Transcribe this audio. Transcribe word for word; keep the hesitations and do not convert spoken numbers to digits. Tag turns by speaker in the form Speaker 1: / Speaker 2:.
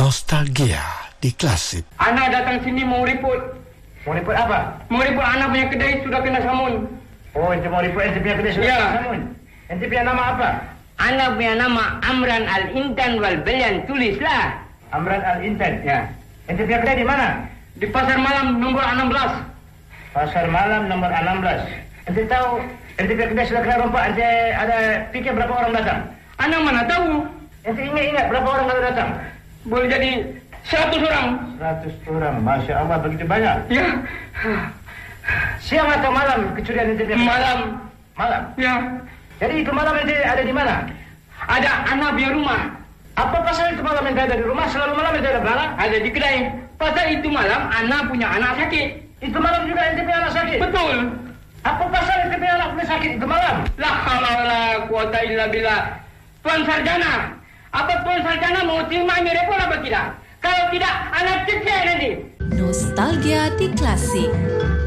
Speaker 1: Nostalgia di Klasik.
Speaker 2: Anak datang sini mau report.
Speaker 3: Mau report apa?
Speaker 2: Mau report anak punya kedai sudah kena samun.
Speaker 3: Oh, ente mau report ente punya kedai sudah
Speaker 2: Ya.
Speaker 3: kena samun. Ente punya nama apa?
Speaker 2: Anak punya nama Amran Al-Intan Wal Belian, tulislah.
Speaker 3: Amran Al-Intan.
Speaker 2: Ya.
Speaker 3: Ente punya kedai di mana?
Speaker 2: Di Pasar Malam nomor enam belas.
Speaker 3: Pasar Malam nomor enam belas. Ente tahu ente punya kedai sudah kena rompak. Ente ada fikir berapa orang datang?
Speaker 2: Anak mana tahu?
Speaker 3: Ente ingat-ingat berapa orang kalau datang?
Speaker 2: Boleh jadi seratus orang.
Speaker 3: Seratus orang. Masya Allah, begitu banyak.
Speaker 2: Ya.
Speaker 3: Siang atau malam kecurian ente punya?
Speaker 2: Malam.
Speaker 3: Malam.
Speaker 2: Ya.
Speaker 3: Jadi itu malam ente ada di mana?
Speaker 2: Ada anak punya rumah.
Speaker 3: Apa pasal itu malam ente ada di rumah? Selalu malam ente ada mana?
Speaker 2: Ada di kedai. Pasal itu malam anak punya anak sakit.
Speaker 3: Itu malam juga ente punya anak sakit?
Speaker 2: Betul.
Speaker 3: Apa pasal ente punya anak punya sakit itu malam?
Speaker 2: La haula wala quwata illa billah. Tuan Sarjana, apa Tuan Sarjana mau terima ini repot apa tidak? Kalau tidak, anak cecek nanti.
Speaker 4: Nostalgia di Klasik.